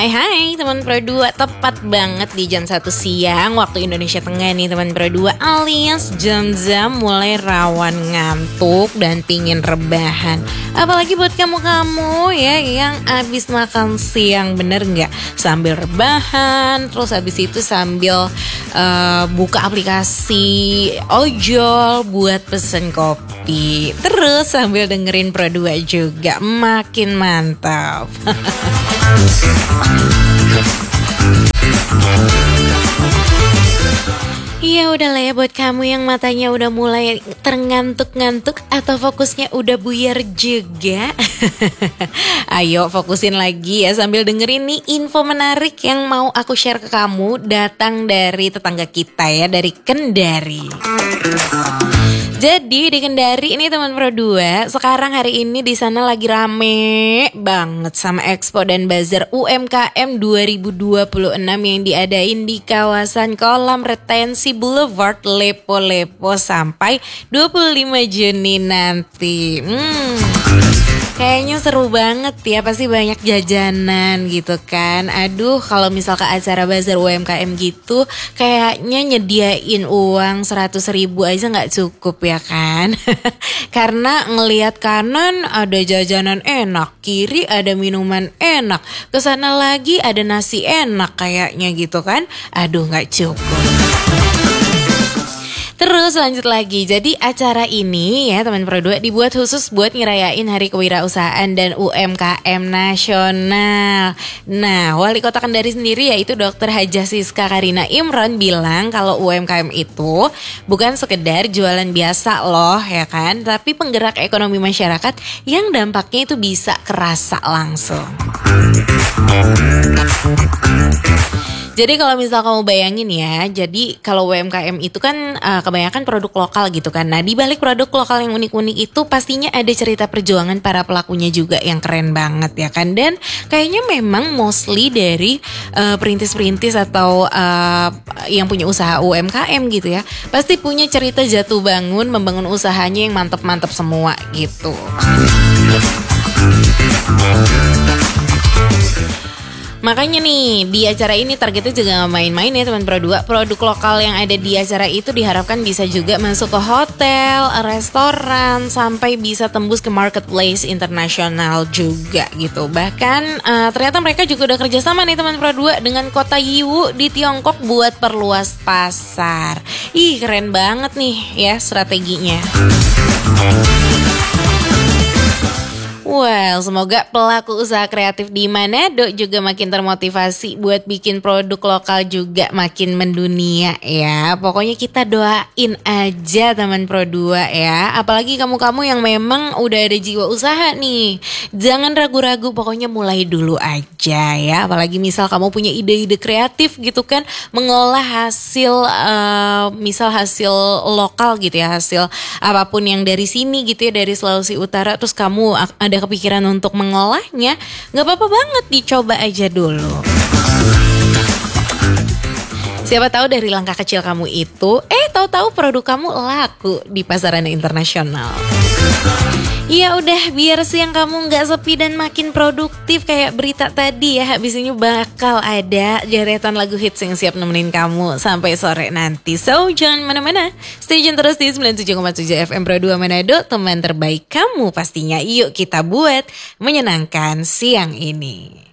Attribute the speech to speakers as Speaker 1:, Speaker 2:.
Speaker 1: Hai teman Pro 2, tepat banget di jam 1 siang waktu Indonesia Tengah nih teman Pro 2, alias jam-jam mulai rawan ngantuk dan pingin rebahan. Apalagi buat kamu-kamu ya yang abis makan siang, bener nggak? Sambil rebahan, terus abis itu sambil buka aplikasi ojol buat pesen kopi, terus sambil dengerin Pro 2 juga, makin mantap. Iya udahlah ya buat kamu yang matanya udah mulai terngantuk-ngantuk atau fokusnya udah buyar juga. Ayo fokusin lagi ya sambil dengerin nih info menarik yang mau aku share ke kamu, datang dari tetangga kita ya, dari Kendari. Jadi di Kendari ini teman Pro 2, sekarang hari ini di sana lagi rame banget sama Expo dan Bazar UMKM 2026 yang diadain di kawasan Kolam Retensi Boulevard Lepo-Lepo sampai 25 Juni nanti. Kayaknya seru banget ya, pasti banyak jajanan gitu kan. Aduh, kalau misal ke acara bazar UMKM gitu, kayaknya nyediain uang 100.000 aja gak cukup ya kan. Karena ngelihat kanan ada jajanan enak, kiri ada minuman enak, kesana lagi ada nasi enak kayaknya gitu kan. Aduh, gak cukup. Terus lanjut lagi, jadi acara ini ya teman Pro 2 dibuat khusus buat ngerayain Hari Kewirausahaan dan UMKM Nasional. Nah, Wali Kota Kendari sendiri yaitu Dr. Hajah Siska Karina Imron bilang kalau UMKM itu bukan sekedar jualan biasa loh ya kan, tapi penggerak ekonomi masyarakat yang dampaknya itu bisa kerasa langsung. Jadi kalau misal kamu bayangin ya, jadi kalau UMKM itu kan kebanyakan produk lokal gitu kan. Nah di balik produk lokal yang unik-unik itu pastinya ada cerita perjuangan para pelakunya juga yang keren banget ya kan. Dan kayaknya memang mostly dari perintis-perintis atau yang punya usaha UMKM gitu ya, pasti punya cerita jatuh bangun membangun usahanya yang mantep-mantep semua gitu. Makanya nih di acara ini targetnya juga gak main-main ya teman Pro 2. Produk lokal yang ada di acara itu diharapkan bisa juga masuk ke hotel, restoran, sampai bisa tembus ke marketplace internasional juga gitu. Bahkan ternyata mereka juga udah kerjasama nih teman Pro 2 dengan kota Yiwu di Tiongkok buat perluas pasar. Ih keren banget nih ya strateginya. Well, semoga pelaku usaha kreatif di Manado juga makin termotivasi buat bikin produk lokal juga makin mendunia ya. Pokoknya kita doain aja teman Pro 2 ya. Apalagi kamu-kamu yang memang udah ada jiwa usaha nih. Jangan ragu-ragu, pokoknya mulai dulu aja ya. Apalagi misal kamu punya ide-ide kreatif gitu kan, mengolah hasil misal hasil lokal gitu ya, hasil apapun yang dari sini gitu ya, dari Sulawesi Utara, terus kamu ada kepikiran untuk mengolahnya, gak apa-apa banget, dicoba aja dulu. Siapa tahu dari langkah kecil kamu itu, tahu-tahu produk kamu laku di pasaran internasional. Ya udah, biar siang kamu gak sepi dan makin produktif kayak berita tadi ya. Habis ini bakal ada deretan lagu hits yang siap nemenin kamu sampai sore nanti. So jangan mana-mana, stay tune terus di 97,7 FM Pro 2 Manado, teman terbaik kamu pastinya. Yuk kita buat menyenangkan siang ini.